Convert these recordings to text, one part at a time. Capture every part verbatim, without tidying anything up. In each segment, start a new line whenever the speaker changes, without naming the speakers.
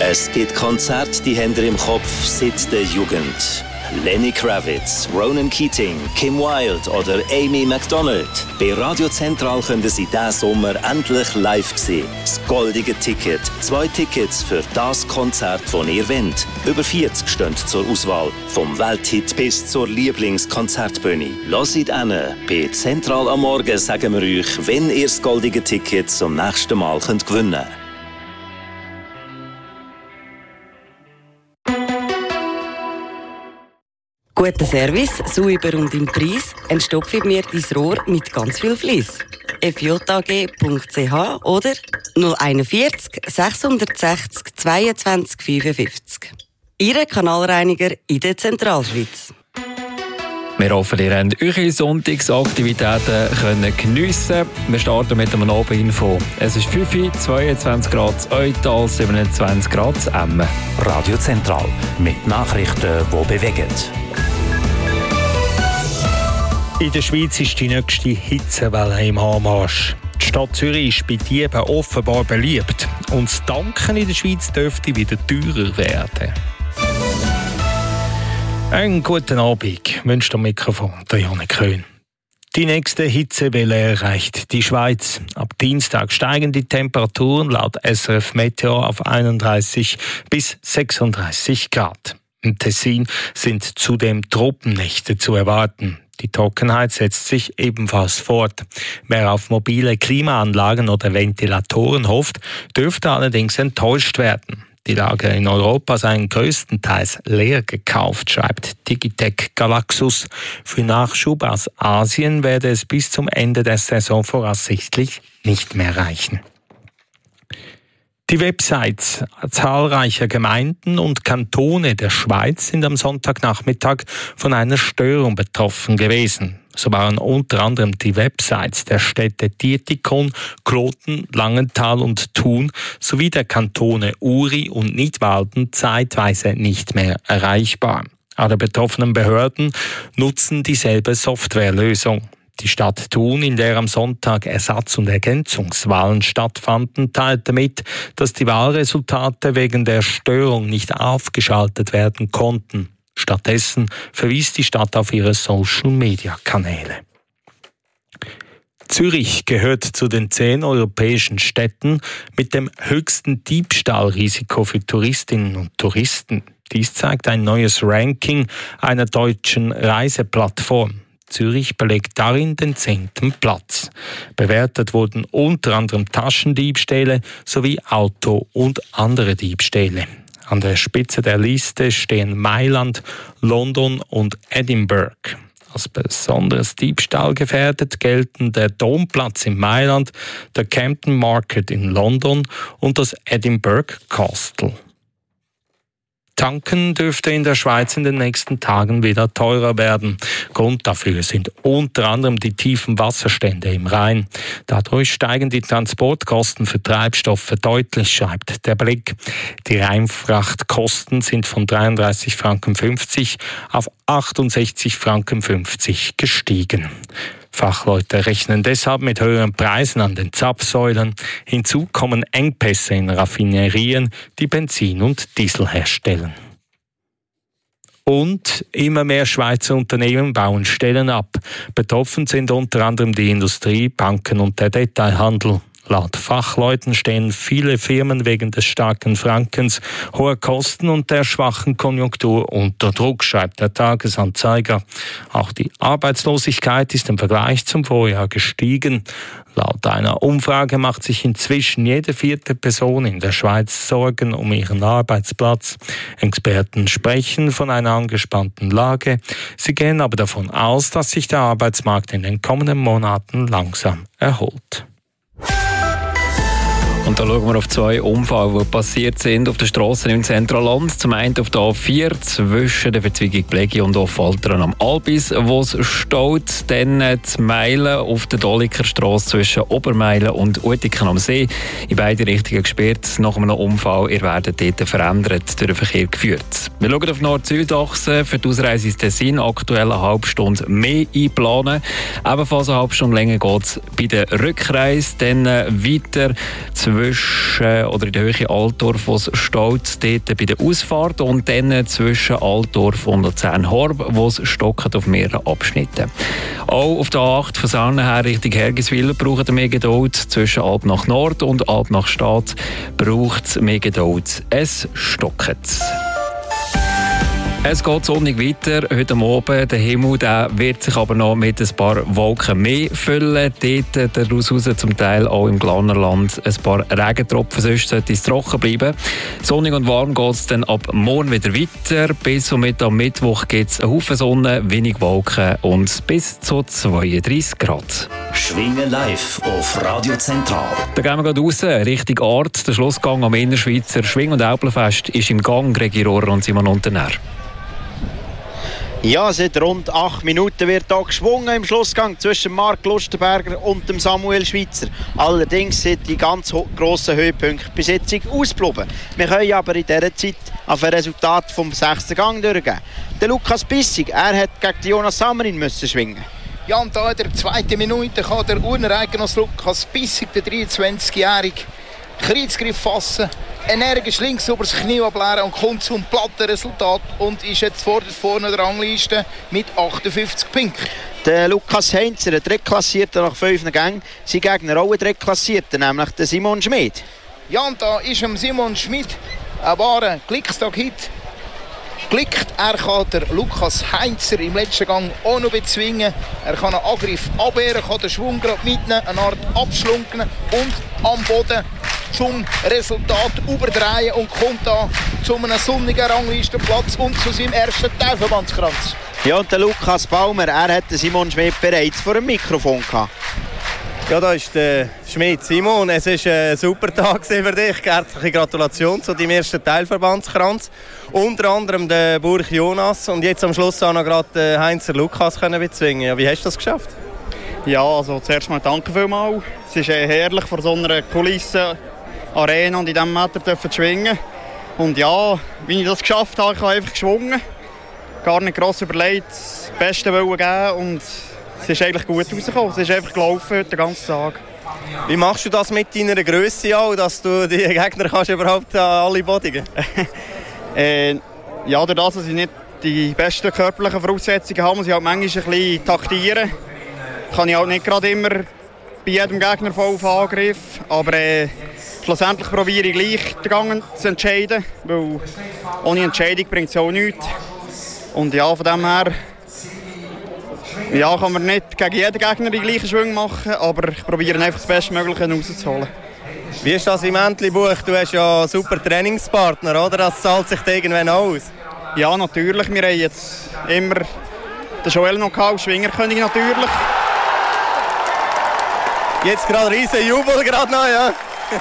Es gibt Konzerte, die haben ihr im Kopf seit der Jugend. Lenny Kravitz, Ronan Keating, Kim Wilde oder Amy MacDonald. Bei Radio Zentral können Sie diesen Sommer endlich live sehen. Das goldige Ticket. Zwei Tickets für das Konzert, das ihr wollt. Über vierzig stehen zur Auswahl. Vom Welthit bis zur Lieblingskonzertbühne. Hört hin. Bei Zentral am Morgen sagen wir euch, wenn ihr das goldige Ticket zum nächsten Mal könnt gewinnen könnt.
Guter Service, sauber und im Preis, entstopfe mir dein Rohr mit ganz viel Fleiss. f j a g punkt c h oder null einundvierzig sechshundertsechzig zweiundzwanzig fünfundfünfzig. Ihre Kanalreiniger in der Zentralschweiz.
Wir hoffen, ihr habt eure Sonntagsaktivitäten können geniessen. Wir starten mit einem Abendinfo. Es ist fünf Uhr, zweiundzwanzig Grad Eutal, siebenundzwanzig Grad Emmen.
Radio Zentral mit Nachrichten, die bewegen.
In der Schweiz ist die nächste Hitzewelle im Anmarsch. Die Stadt Zürich ist bei Dieben offenbar beliebt. Und das Tanken in der Schweiz dürfte wieder teurer werden. Einen guten Abend, wünscht am Mikrofon der Janik Köhn. Die nächste Hitzewelle erreicht die Schweiz. Ab Dienstag steigen die Temperaturen laut S R F Meteo auf einunddreißig bis sechsunddreißig Grad. Im Tessin sind zudem Tropennächte zu erwarten. Die Trockenheit setzt sich ebenfalls fort. Wer auf mobile Klimaanlagen oder Ventilatoren hofft, dürfte allerdings enttäuscht werden. Die Lager in Europa seien größtenteils leer gekauft, schreibt Digitec Galaxus. Für Nachschub aus Asien werde es bis zum Ende der Saison voraussichtlich nicht mehr reichen. Die Websites zahlreicher Gemeinden und Kantone der Schweiz sind am Sonntagnachmittag von einer Störung betroffen gewesen. So waren unter anderem die Websites der Städte Dietikon, Kloten, Langenthal und Thun sowie der Kantone Uri und Nidwalden zeitweise nicht mehr erreichbar. Alle betroffenen Behörden nutzen dieselbe Softwarelösung. Die Stadt Thun, in der am Sonntag Ersatz- und Ergänzungswahlen stattfanden, teilte mit, dass die Wahlresultate wegen der Störung nicht aufgeschaltet werden konnten. Stattdessen verwies die Stadt auf ihre Social-Media-Kanäle. Zürich gehört zu den zehn europäischen Städten mit dem höchsten Diebstahlrisiko für Touristinnen und Touristen. Dies zeigt ein neues Ranking einer deutschen Reiseplattform. Zürich belegt darin den zehnten Platz. Bewertet wurden unter anderem Taschendiebstähle sowie Auto- und andere Diebstähle. An der Spitze der Liste stehen Mailand, London und Edinburgh. Als besonders diebstahlgefährdet gelten der Domplatz in Mailand, der Camden Market in London und das Edinburgh Castle. Tanken dürfte in der Schweiz in den nächsten Tagen wieder teurer werden. Grund dafür sind unter anderem die tiefen Wasserstände im Rhein. Dadurch steigen die Transportkosten für Treibstoffe deutlich, schreibt der Blick. Die Rheinfrachtkosten sind von dreiunddreißig Franken fünfzig auf achtundsechzig Franken fünfzig gestiegen. Fachleute rechnen deshalb mit höheren Preisen an den Zapfsäulen. Hinzu kommen Engpässe in Raffinerien, die Benzin und Diesel herstellen. Und immer mehr Schweizer Unternehmen bauen Stellen ab. Betroffen sind unter anderem die Industrie, Banken und der Detailhandel. Laut Fachleuten stehen viele Firmen wegen des starken Frankens, hoher Kosten und der schwachen Konjunktur unter Druck, schreibt der Tagesanzeiger. Auch die Arbeitslosigkeit ist im Vergleich zum Vorjahr gestiegen. Laut einer Umfrage macht sich inzwischen jede vierte Person in der Schweiz Sorgen um ihren Arbeitsplatz. Experten sprechen von einer angespannten Lage. Sie gehen aber davon aus, dass sich der Arbeitsmarkt in den kommenden Monaten langsam erholt.
Und da schauen wir auf zwei Unfälle, die passiert sind auf den Strassen im Zentralland. Zum einen auf der A vier zwischen der Verzweigung Plegi und Affaltern am Albis, wo es staut. Dann die Meilen auf der Dolikerstrasse zwischen Obermeilen und Utiken am See. In beide Richtungen gesperrt. Nach einem Unfall, ihr werdet dort verändert durch den Verkehr geführt. Wir schauen auf Nord-Süd-Achse. Für die Ausreise ins Tessin aktuell eine halbe Stunde mehr einplanen. Ebenfalls eine halbe Stunde länger geht es bei der Rückreise. Dann weiter zwischen zwischen oder in der Höhe Altdorf, wo es staut, dort bei der Ausfahrt, und dann zwischen Altdorf und Luzern-Horb, wo es stockt auf mehreren Abschnitten. Auch auf der A acht von Sarnen her Richtung Hergiswil braucht ihr mehr Geduld. Zwischen Alb nach Nord und Alb nach Stadt braucht es mehr Geduld. Es stockt. Es geht sonnig weiter heute Abend. Der Himmel der wird sich aber noch mit ein paar Wolken mehr füllen. Dort daraus raus zum Teil auch im Glarnerland ein paar Regentropfen, sonst sollte es trocken bleiben. Sonnig und warm geht es dann ab morgen wieder weiter. Bis und mit am Mittwoch gibt es einen Haufen Sonne, wenig Wolken und bis zu zweiunddreißig Grad.
Schwingen live auf Radio Zentral.
Da gehen wir gerade raus, Richtung Art. Der Schlussgang am Innerschweizer Schwing- und Äpfelfest ist im Gang. Gregi Rohrer und Simon Unternär.
Ja, seit rund acht Minuten wird hier geschwungen im Schlussgang zwischen Marc Lustenberger und dem Samuel Schweitzer. Allerdings sind die ganz grossen Höhepunkte bis jetzt ausgeblieben. Wir können aber in dieser Zeit auf ein Resultat vom sechsten Gang durchgehen. Der Lukas Bissig, er hat gegen Jonas Samarin müssen schwingen.
Ja, und da in der zweiten Minute kann der Urnereigenoss Lukas Bissig, der dreiundzwanzigjährige, Kreuzgriff fassen, energisch links über das Knie ableeren und kommt zum platten Resultat und ist jetzt vor vorne der Rangliste mit achtundfünfzig Punkten.
Der Lukas Heinzer, der Drittklassierter nach fünf Gängen, sein Gegner auch ein Drittklassierter, nämlich der Simon Schmid.
Ja, und da ist dem Simon Schmid ein wahrer Glückstag-Hit. Glickt. Er kann der Lukas Heinzer im letzten Gang auch noch bezwingen. Er kann einen Angriff abwehren, kann den Schwung gerade mitnehmen, eine Art abschlunken und am Boden zum Resultat überdrehen und kommt da zu einem sonnigen Ranglistenplatz und zu seinem ersten Teilverbandskranz.
Ja, und der Lukas Baumer, er hat den Simon Schmid bereits vor dem Mikrofon gehabt.
Ja, da ist der Schmid Simon. Es war ein super Tag für dich. Herzliche Gratulation zu deinem ersten Teilverbandskranz. Unter anderem der Burg Jonas und jetzt am Schluss auch noch gerade den Heinzer Lukas können bezwingen. Ja, wie hast du das geschafft?
Ja, also zuerst mal danke vielmals. Es ist herrlich, vor so einer Kulisse, Arena und in diesem Meter zu schwingen. Und ja, wie ich das geschafft habe, ich habe einfach geschwungen. Gar nicht gross überlegt, das Beste wollen geben und es ist eigentlich gut rausgekommen. Es ist einfach gelaufen heute den ganzen Tag.
Wie machst du das mit deiner Grösse auch, dass du die Gegner kannst überhaupt an alle bodigen?
äh, ja, dadurch, dass ich nicht die besten körperlichen Voraussetzungen habe, muss ich halt manchmal ein bisschen taktieren. Kann ich halt nicht gerade immer bei jedem Gegner voll auf Angriff. Aber äh, schlussendlich probiere ich gleich den Gang zu entscheiden, weil ohne Entscheidung bringt es auch nichts. Und ja, von dem her ja, kann man nicht gegen jeden Gegner die gleichen Schwünge machen, aber ich probiere einfach das Bestmögliche rauszuholen.
Wie ist das im Entlebuch? Du hast ja einen super Trainingspartner, oder? Das zahlt sich irgendwann aus.
Ja, natürlich. Wir haben jetzt immer den Joel noch gehabt, Schwingerkönig natürlich.
Jetzt gerade riesen Jubel gerade noch, ja.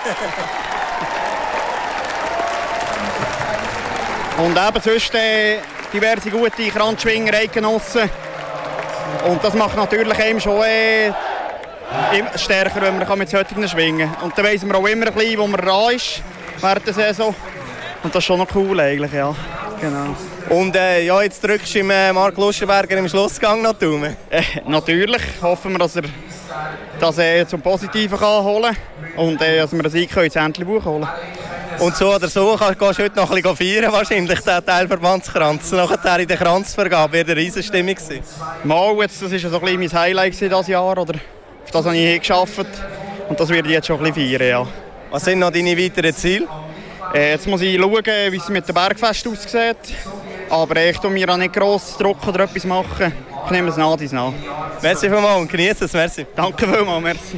Und eben sonst äh, diverse gute Kranzschwinger, Eidgenossen. Und das macht natürlich einem schon äh, stärker, wenn man mit solchen schwingen kann. Und dann weiss man auch immer ein bisschen, wo man dran ist während der Saison. Und das ist schon noch cool eigentlich, ja. Genau.
Und äh, ja, jetzt drückst du im, äh, Marc Lustenberger im Schlussgang noch die
äh, Natürlich. Hoffen wir, dass er das äh, zum Positiven kann holen kann und äh, dass wir einen Sieg ins Entlebuch holen können.
Und so oder so gehst du heute noch ein bisschen feiern, wahrscheinlich, den Teilverbandskranz. Nachher in der Kranzvergabe wird eine Riesenstimmung sein.
Mal, jetzt, das war so ein bisschen mein Highlight dieses Jahr. Oder? Auf das habe ich hier geschafft. Und das werde ich jetzt schon ein bisschen feiern, ja.
Was sind noch deine weiteren Ziele?
Äh, jetzt muss ich schauen, wie es mit dem Bergfest aussieht. Aber ich tue mir auch nicht gross Druck oder etwas machen. Ich nehme es nach, dies nach.
Merci vielmals und genieße es, merci.
Danke vielmals, merci.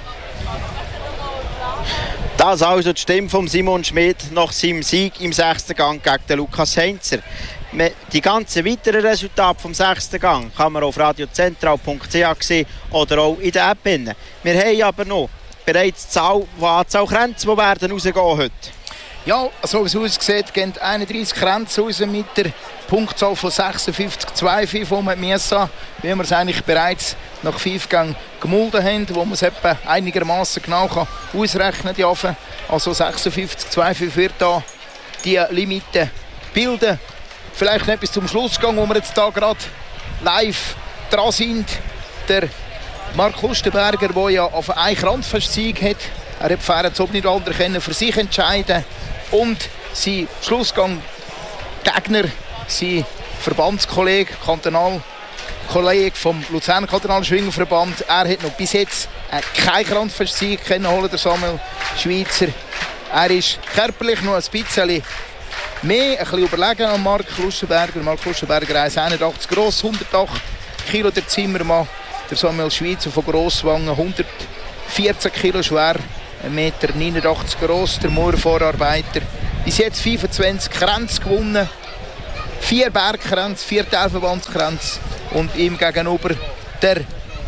Das also die Stimme von Simon Schmid nach seinem Sieg im sechsten Gang gegen den Lukas Heinzer. Die ganzen weiteren Resultate vom sechsten Gang kann man auf radiozentral punkt c h sehen oder auch in der App. Wir haben aber noch bereits die Anzahl Kränze, die werden rausgehen heute.
Ja, so wie es aussieht, gehen einunddreißig Kränze raus mit der Punktzahl von sechsundfünfzig Komma fünfundzwanzig von Miesa, wie wir es eigentlich bereits nach fünf Gängen gemolden haben, wo man es etwa einigermaßen genau kann ausrechnen kann. Also sechsundfünfzig Komma fünfundzwanzig wird da die Limite bilden. Vielleicht noch etwas zum Schlussgang, wo wir jetzt da gerade live dran sind. Der Marc Lustenberger, der ja auf einen Kranzfest-Sieg hat, Er hat Pferd so nicht andere können für sich entscheiden. Und sein Schlussgang Gegner, sein Verbandskollege, Kantonalkollege vom Luzerner Kantonalen Schwingerverband, er hat noch bis jetzt keinen Krampfsieg können holen, der Samuel Schweitzer. Er ist körperlich noch ein bisschen mehr, ein bisschen überlegen an Marc Lustenberger. Marc Lustenberger eins Komma einundachtzig gross, hundertacht Kilo der Zimmermann. Der Samuel Schweitzer von Grosswangen, hundertvierzehn Kilo schwer, ein Meter neunundachtzig gross, der Moorvorarbeiter. Bis jetzt fünfundzwanzig Kränze gewonnen, vier Bergkränze, vier Teilverbandskränze und ihm gegenüber der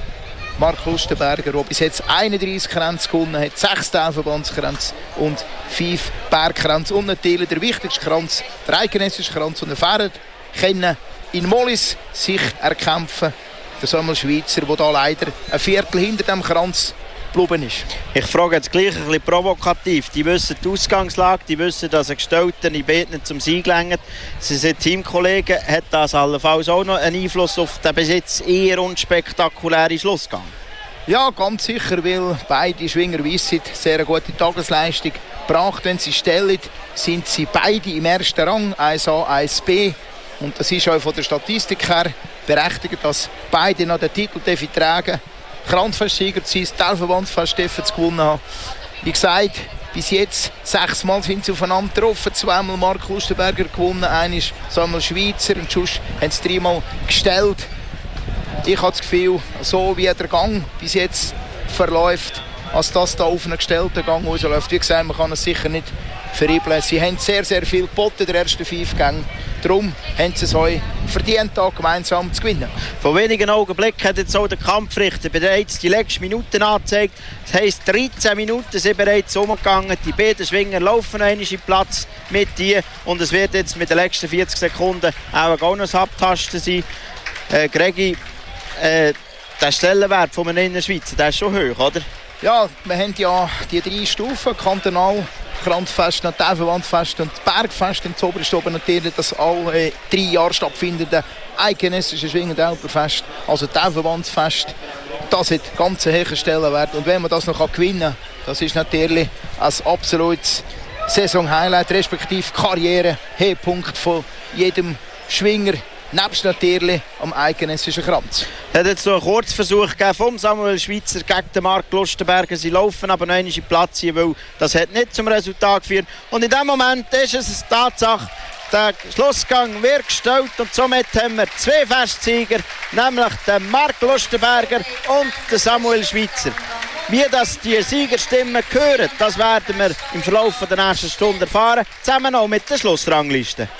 Marc Lustenberger, der bis jetzt einunddreißig Kränze gewonnen hat, sechs Teilverbandskränze und fünf Bergkränze. Und natürlich der wichtigste Kranz, der eidgenössische Kranz, und der Pferd können in Mollis sich erkämpfen. Der Samuel Schweitzer, der da leider ein Viertel hinter dem Kranz geblieben ist.
Ich frage jetzt gleich ein bisschen provokativ. Die wissen die Ausgangslage, die wissen, dass ein Gestellter in Beten zum Sieg lenkt. Sie sind Teamkollegen. Hat das allenfalls auch noch einen Einfluss auf den bis jetzt eher unspektakulären Schlussgang?
Ja, ganz sicher, weil beide Schwinger wissen, sehr eine gute Tagesleistung gebracht. Wenn sie stellen, sind sie beide im ersten Rang, eins A, eins B. Und das ist auch von der Statistik her berechtigt, dass beide noch den Titel tragen. Kranzfestsieger zu sein, das Teilverbandsfest zu gewonnen haben. Wie gesagt, bis jetzt sechsmal sind sie aufeinander getroffen. Zweimal Marc Lustenberger gewonnen, einmal Samuel Schweitzer und sonst haben sie dreimal gestellt. Ich habe das Gefühl, so wie der Gang bis jetzt verläuft, als das da auf einen gestellten Gang rausläuft. Wie gesagt, man kann es sicher nicht verriegeln. Sie haben sehr, sehr viel geboten in den ersten fünf Gängen. Darum haben sie es euch verdient, da gemeinsam zu gewinnen.
Vor wenigen Augenblicken hat jetzt auch der Kampfrichter bereits die letzten Minuten angezeigt. Das heisst, dreizehn Minuten sind bereits umgegangen. Die beiden Schwinger laufen noch einmal im Platz mit dir. Und es wird jetzt mit den letzten vierzig Sekunden auch noch ein Abtasten sein. Äh, Gregi, äh, der Stellenwert von einem Innerschweizer, der ist schon hoch, oder?
Ja, wir haben ja die drei Stufen, Kantonal, Kranzfest, Teilverbandfest und Bergfest. Und das oberste oben natürlich das alle drei Jahre stattfindende eidgenössische Schwing- und Alpenfest, also Teilverbandsfest. Das hat ganz einen hohen Stellenwert. Und wenn man das noch gewinnen kann, das ist natürlich ein absolutes Saison-Highlight, respektive Karriere-Höhepunkt von jedem Schwinger. Nebst natürlich am eidgenössischen Kranz.
Es hat jetzt so einen Kurzversuch gegeben vom Samuel Schweitzer gegen den Marc Lustenberger. Sie laufen aber noch einmal in Platz hier, weil das hat nicht zum Resultat geführt. Und in diesem Moment ist es eine Tatsache, der Schlussgang wird gestellt und somit haben wir zwei Festsieger, nämlich den Marc Lustenberger und den Samuel Schweitzer. Wie das die Siegerstimmen hören, das werden wir im Verlauf der nächsten Stunde erfahren, zusammen auch mit der Schlussrangliste.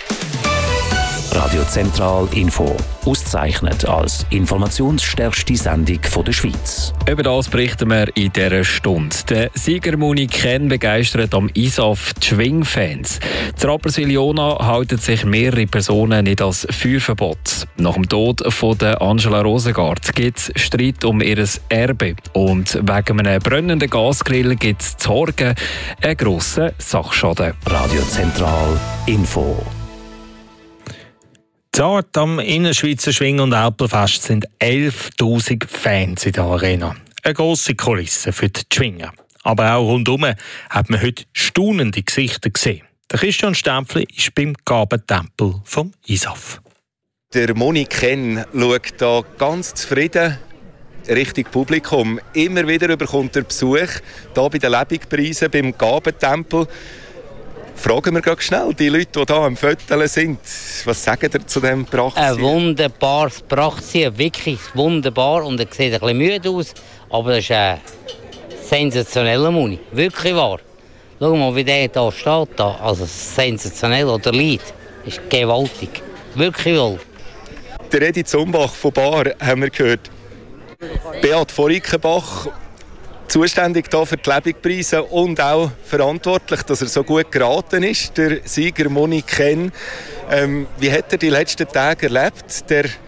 Radio Zentral Info, ausgezeichnet als informationsstärkste Sendung der Schweiz.
Über das berichten wir in dieser Stunde. Der Siegermuni Ken begeistert am I S A F die Schwingfans. In Rapperswil-Jona halten sich mehrere Personen nicht als Feuerverbot. Nach dem Tod von der Angela Rosengart gibt es Streit um ihr Erbe. Und wegen einem brennenden Gasgrill gibt es zu Horgen einen grossen Sachschaden.
Radio Zentral Info.
Dort am Innerschweizer Schwing- und Alpenfest sind elftausend Fans in der Arena. Eine grosse Kulisse für die Schwinger. Aber auch rundherum hat man heute staunende Gesichter gesehen. Der Christian Stempfli ist beim Gabentempel vom I S A F.
Der Moni Ken schaut hier ganz zufrieden Richtung Publikum. Immer wieder bekommt er Besuch hier bei den Lebigpreisen beim Gabentempel. Fragen wir gerade schnell die Leute, die hier am Föteln sind. Was sagen ihr zu diesem Prachttier?
Ein wunderbares Prachttier, wirklich wunderbar. Und er sieht ein bisschen müde aus, aber das ist ein sensationeller Muni. Wirklich wahr. Schau mal, wie der hier steht. Da. Also sensationell, oder liegt. Ist gewaltig. Wirklich wohl.
Der Edi Zumbach von Bar haben wir gehört. Beat von Rickenbach, zuständig hier für die Lebigpreise und auch verantwortlich, dass er so gut geraten ist, der Sieger Moni Ken. Ähm, wie hat er die letzten Tage erlebt? Der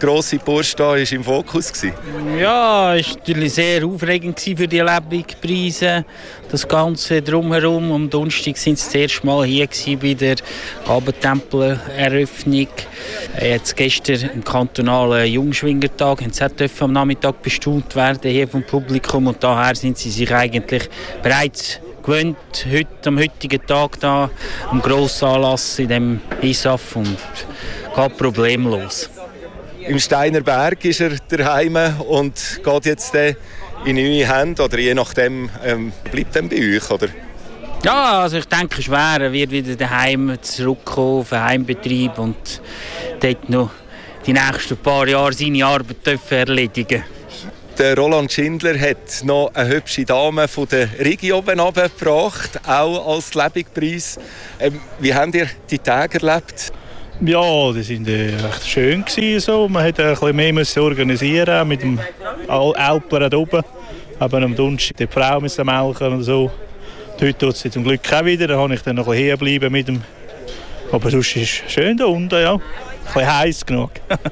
grosse Bursch da war im Fokus gewesen?
Ja, es war natürlich sehr aufregend für die Lebigpreise. Das Ganze drumherum. Am Donnerstag waren sie das erste Mal hier bei der Abendtempel-Eröffnung. Jetzt gestern im kantonalen Jungschwingertag haben sie am Nachmittag bestaunt werden hier vom Publikum. Und daher sind sie sich eigentlich bereits gewöhnt, heute, am heutigen Tag da, am Grossanlass in dem I S A F und geht problemlos.
Im Steiner Berg ist er daheim und geht jetzt in neue Hände oder je nachdem ähm, bleibt er bei euch, oder?
Ja, also ich denke schwer, er wird wieder daheim zurückkommen auf den Heimbetrieb und dort noch die nächsten paar Jahre seine Arbeit erledigen.
Der Roland Schindler hat noch eine hübsche Dame von der Rigi oben runtergebracht, auch als Lebigpreis. Ähm, wie habt ihr die Tage erlebt?
Ja, die waren äh, recht schön gewesen, so. Man musste ein bisschen mehr müssen organisieren mit dem Alpler da oben. Aber am Donnerstag die Frau müssen melken und so. Heute tut sie zum Glück auch wieder. Da habe ich dann noch ein bisschen herbleiben mit dem. Aber sonst ist es schön da unten, ja. Ein bisschen heiß genug.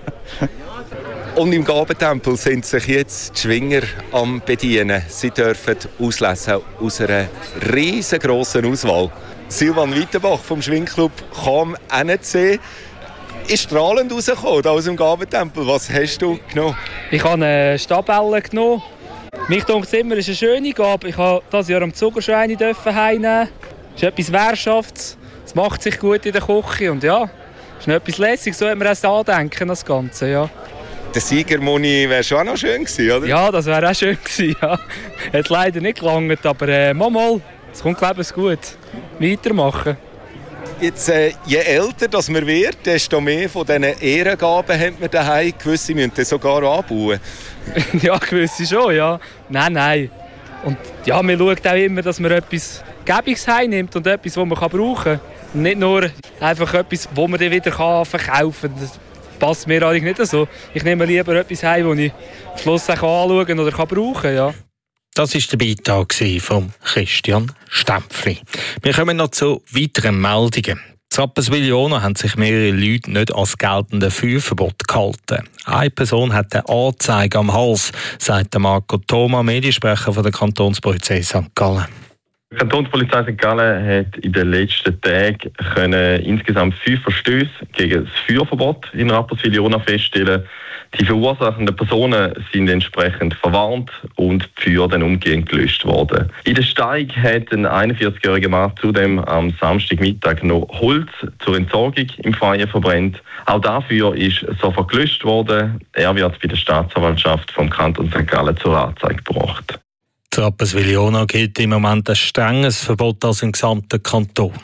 Und im Gabentempel sind sich jetzt die Schwinger am Bedienen. Sie dürfen auslesen aus einer riesengroßen Auswahl. Silvan Weitenbach vom Schwingclub Cham N C ist strahlend rausgekommen aus dem Gabentempel. Was hast du genommen?
Ich habe eine Stabelle genommen. Mich denkt es immer, es ist eine schöne Gabe. Ich habe dieses Jahr am Zuckerschwein heimnehmen. Es ist etwas Währschafts. Es macht sich gut in der Küche. Und ja, es ist noch etwas lässig. So hat man es andenken, das Ganze. Ja.
Der Siegermoni wäre schon auch noch schön gewesen, oder?
Ja, das wäre auch schön gewesen. Ja. Hat leider nicht gelangt, aber äh, mal, mal. Es kommt, glaube ich, gut. Weitermachen.
Jetzt, äh, je älter das man wird, desto mehr von diesen Ehrengaben hat man daheim. Gewisse müssen das sogar anbauen.
Ja, gewisse schon, ja. Nein, nein. Und ja, man schaut auch immer, dass man etwas Gäbiges heimnimmt und etwas, das man brauchen kann. Und nicht nur einfach etwas, das man dann wieder verkaufen kann. Das passt mir eigentlich nicht so. Ich nehme lieber etwas heim, das ich am Schluss auch anschauen kann oder brauchen kann. Ja.
Das war der Beitrag von Christian Stempfli. Wir kommen noch zu weiteren Meldungen. In Rapperswil-Jona haben sich mehrere Leute nicht ans geltende Feuerverbot gehalten. Eine Person hat eine Anzeige am Hals, sagt Marco Thoma, Mediensprecher von der Kantonspolizei Sankt Gallen.
Die Kantonspolizei Sankt Gallen hat in den letzten Tagen können insgesamt fünf Verstöße gegen das Feuerverbot in Rapperswil-Jona feststellen. Die verursachenden Personen sind entsprechend verwarnt und die Feuer dann umgehend gelöscht worden. In der Steig hat ein einundvierzigjähriger Mann zudem am Samstagmittag noch Holz zur Entsorgung im Freien verbrennt. Auch dafür ist sofort gelöscht worden. Er wird bei der Staatsanwaltschaft vom Kanton Sankt Gallen zur Anzeige gebracht.
In Rapperswil-Jona gilt im Moment ein strenges Verbot als im gesamten Kanton.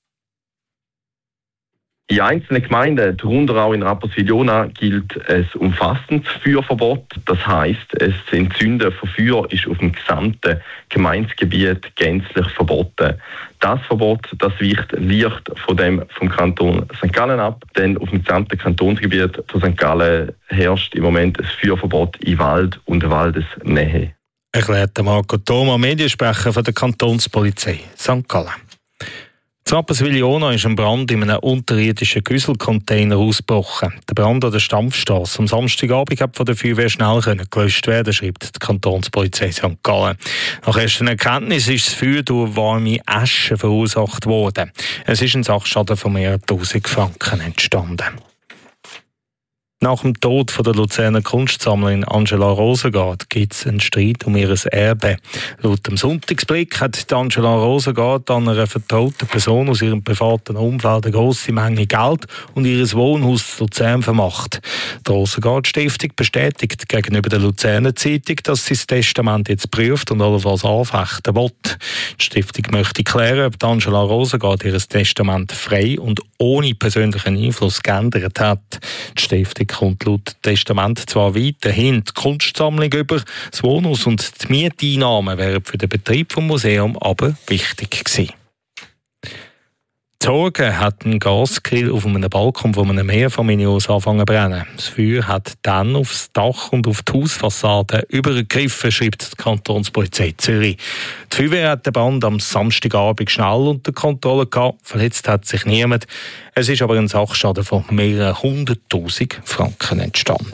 In einzelnen Gemeinden, darunter auch in Rapperswil-Jona, gilt ein umfassendes Feuerverbot. Das heisst, das Entzünden von Feuer ist auf dem gesamten Gemeindegebiet gänzlich verboten. Das Verbot, das weicht leicht von dem vom Kanton Sankt Gallen ab, denn auf dem gesamten Kantonsgebiet von Sankt Gallen herrscht im Moment ein Feuerverbot in Wald und Waldesnähe.
Erklärt Marco Thoma, Mediensprecher von der Kantonspolizei Sankt Gallen. In Rapperswil-Jona ist ein Brand in einem unterirdischen Güsselcontainer ausgebrochen. Der Brand an der Stampfstrasse am Samstagabend hat von der Feuerwehr schnell gelöscht werden, schreibt die Kantonspolizei Sankt Gallen. Nach ersten Erkenntnis ist das Feuer durch warme Asche verursacht worden. Es ist ein Sachschaden von mehreren tausend Franken entstanden. Nach dem Tod von der Luzerner Kunstsammlerin Angela Rosengart gibt es einen Streit um ihr Erbe. Laut dem Sonntagsblick hat Angela Rosengart an einer vertrauten Person aus ihrem privaten Umfeld eine grosse Menge Geld und ihr Wohnhaus in Luzern vermacht. Die Rosengart-Stiftung bestätigt gegenüber der Luzerner Zeitung, dass sie das Testament jetzt prüft und allenfalls anfechten will. Die Stiftung möchte klären, ob Angela Rosengart ihr Testament frei und ohne persönlichen Einfluss geändert hat. Die Stiftung kommt laut Testament zwar weiterhin die Kunstsammlung über, das Wohnhaus und die Mieteinnahmen wären für den Betrieb des Museums aber wichtig gewesen. Zorgen hat ein Gasgrill auf einem Balkon von einem Mehrfamilienhaus angefangen zu brennen. Das Feuer hat dann aufs Dach und auf die Hausfassade übergegriffen, schreibt die Kantonspolizei Zürich. Die Feuerwehr hat den Brand am Samstagabend schnell unter Kontrolle gehabt. Verletzt hat sich niemand. Es ist aber ein Sachschaden von mehreren hunderttausend Franken entstanden.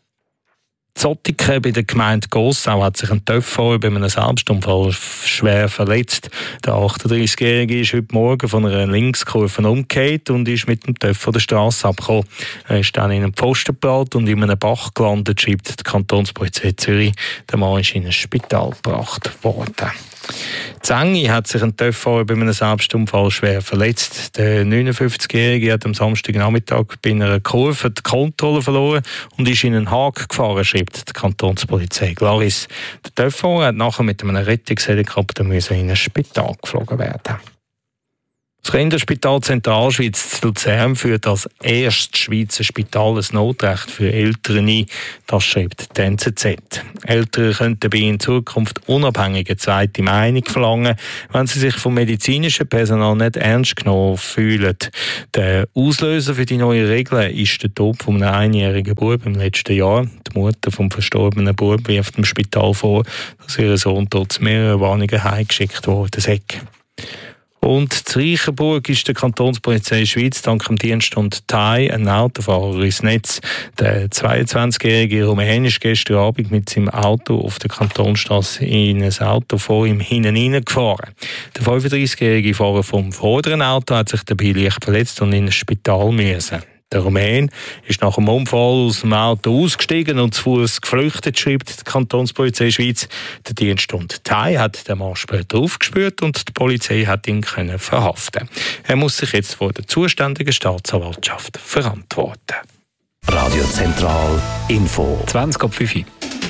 Zottiken bei der Gemeinde Gossau hat sich ein Töpffahrer bei einem Selbstunfall schwer verletzt. Der achtunddreißigjährige ist heute Morgen von einer Linkskurve umgekehrt und ist mit dem Töpf von der Straße abgekommen. Er ist dann in einen Pfosten geprallt und in einem Bach gelandet, schreibt die Kantonspolizei Zürich. Der Mann ist in ein Spital gebracht worden. Zengi hat sich ein Töpffahrer bei einem Selbstunfall schwer verletzt. Der neunundfünfzigjährige hat am Samstagnachmittag bei einer Kurve die Kontrolle verloren und ist in einen Haken gefahren, schreibt die Kantonspolizei Glaris. Der Töpffahrer hat nachher mit einem Rettungshelikopter müssen in ein Spital geflogen werden. Das Kinderspital Zentralschweiz zu Luzern führt als erstes Schweizer Spital ein Notrecht für Eltern ein. Das schreibt die N Z Z. Eltern können dabei in Zukunft unabhängig eine zweite Meinung verlangen, wenn sie sich vom medizinischen Personal nicht ernst genommen fühlen. Der Auslöser für die neuen Regeln ist der Tod von einem einjährigen Bub im letzten Jahr. Die Mutter vom verstorbenen Bub wirft dem Spital vor, dass ihr Sohn trotz mehrerer Warnungen heimgeschickt worden sei. Und in Reichenburg ist der Kantonspolizei Schweiz dank dem Diensthund Thai ein Autofahrer ins Netz. Der zweiundzwanzigjährige Rumän ist gestern Abend mit seinem Auto auf der Kantonsstraße in ein Auto vor ihm hinein gefahren. Der fünfunddreißigjährige Fahrer vom vorderen Auto hat sich dabei leicht verletzt und in ein Spital müssen. Der Rumän ist nach dem Unfall aus dem Auto ausgestiegen und zu Fuß geflüchtet, schreibt die Kantonspolizei Schweiz. Der Diensthund Thai hat den Mann später aufgespürt und die Polizei hat ihn können verhaften. Er muss sich jetzt vor der zuständigen Staatsanwaltschaft verantworten.
Radio Zentral Info.
zwanzig ab fünf.